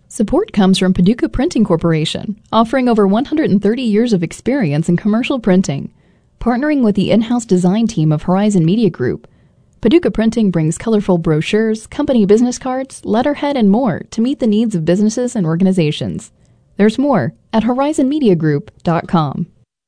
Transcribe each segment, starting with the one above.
Support comes from Paducah Printing Corporation, offering over 130 years of experience in commercial printing. Partnering with the in-house design team of Horizon Media Group, Paducah Printing brings colorful brochures, company business cards, letterhead, and more to meet the needs of businesses and organizations. There's more at horizonmediagroup.com.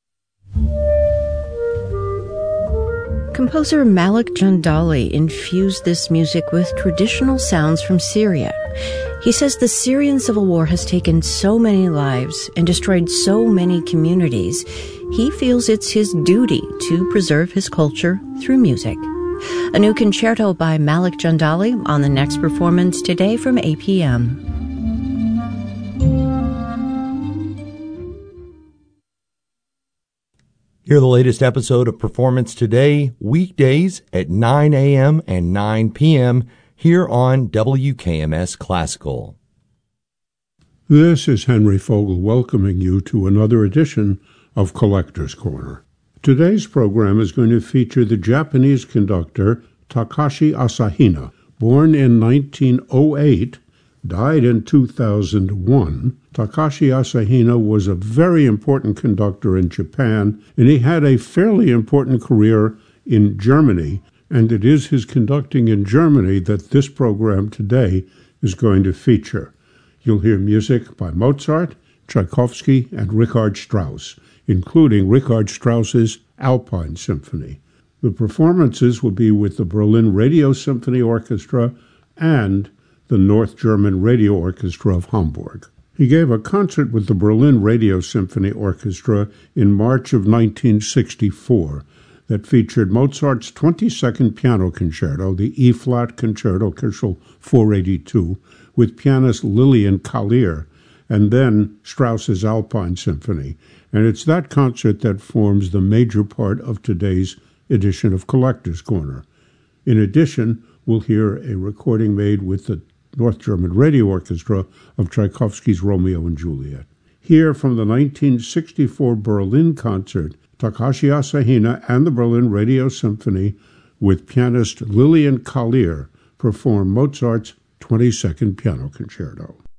Composer Malik Jandali infused this music with traditional sounds from Syria. He says the Syrian civil war has taken so many lives and destroyed so many communities. He feels it's his duty to preserve his culture through music. A new concerto by Malik Jandali on the next performance today from APM. Hear the latest episode of Performance Today, weekdays at 9 a.m. and 9 p.m. here on WKMS Classical. This is Henry Fogel welcoming you to another edition of Collector's Corner. Today's program is going to feature the Japanese conductor Takashi Asahina. Born in 1908, died in 2001, Takashi Asahina was a very important conductor in Japan, and he had a fairly important career in Germany, and it is his conducting in Germany that this program today is going to feature. You'll hear music by Mozart, Tchaikovsky, and Richard Strauss, including Richard Strauss's Alpine Symphony. The performances will be with the Berlin Radio Symphony Orchestra and the North German Radio Orchestra of Hamburg. He gave a concert with the Berlin Radio Symphony Orchestra in March of 1964 that featured Mozart's 22nd Piano Concerto, the E-flat Concerto, Köchel 482, with pianist Lilian Kallier, and then Strauss's Alpine Symphony. And it's that concert that forms the major part of today's edition of Collector's Corner. In addition, we'll hear a recording made with the North German Radio Orchestra of Tchaikovsky's Romeo and Juliet. Here from the 1964 Berlin concert, Takashi Asahina and the Berlin Radio Symphony with pianist Lilian Kallier perform Mozart's 22nd Piano Concerto.